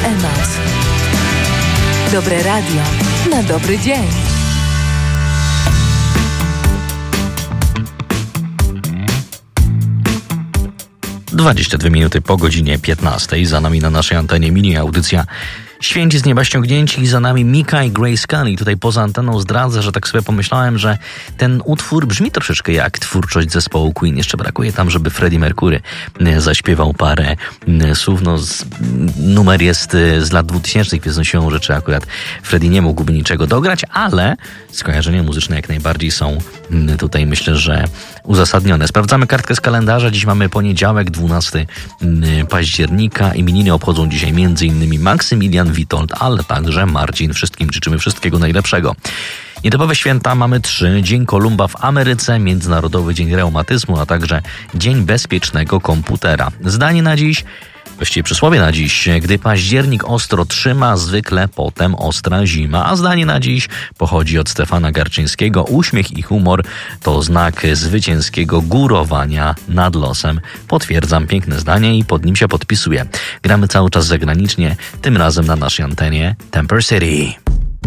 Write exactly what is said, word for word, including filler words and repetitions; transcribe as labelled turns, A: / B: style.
A: Emos. Dobre radio na dobry dzień.
B: dwadzieścia dwie minuty po godzinie piętnastej. Za nami na naszej antenie mini audycja Święci z nieba ściągnięci, za nami Mika i Grace Kelly. Tutaj poza anteną zdradzę, że tak sobie pomyślałem, że ten utwór brzmi troszeczkę jak twórczość zespołu Queen. Jeszcze brakuje tam, żeby Freddie Mercury zaśpiewał parę słów. No, z, numer jest z lat dwutysięcznych, więc siłą rzeczy akurat Freddie nie mógłby niczego dograć, ale skojarzenia muzyczne jak najbardziej są tutaj, myślę, że uzasadnione. Sprawdzamy kartkę z kalendarza. Dziś mamy poniedziałek, dwunastego października. Imieniny obchodzą dzisiaj między innymi Maksymilian, Witold, ale także Marcin. Wszystkim życzymy wszystkiego najlepszego. Nietypowe święta mamy trzy. Dzień Kolumba w Ameryce, Międzynarodowy Dzień Reumatyzmu, a także Dzień Bezpiecznego Komputera. Zdanie na dziś, właściwie przysłowie na dziś: gdy październik ostro trzyma, zwykle potem ostra zima. A zdanie na dziś pochodzi od Stefana Garczyńskiego. Uśmiech i humor to znak zwycięskiego górowania nad losem. Potwierdzam, piękne zdanie i pod nim się podpisuję. Gramy cały czas zagranicznie, tym razem na naszej antenie Temper City.